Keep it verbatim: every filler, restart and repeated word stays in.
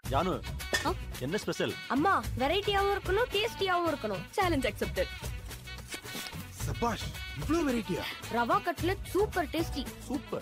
ஜானு என்ன ஸ்பெஷல்? அம்மா வெரைட்டியாவும் இருக்கணும் டேஸ்டியாவும் இருக்கணும். Challenge accepted. சபாஷ், இவ்ளோ வெரைட்டியா? Rava cutlet super tasty. Super.